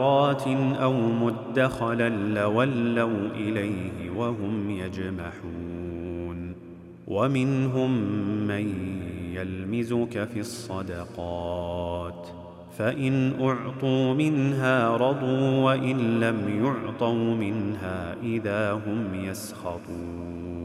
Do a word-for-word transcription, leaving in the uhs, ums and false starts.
غارات أو مدخلا لولوا إليه وهم يجمحون ومنهم من يلمزك في الصدقات فإن أعطوا منها رضوا وإن لم يعطوا منها إذا هم يسخطون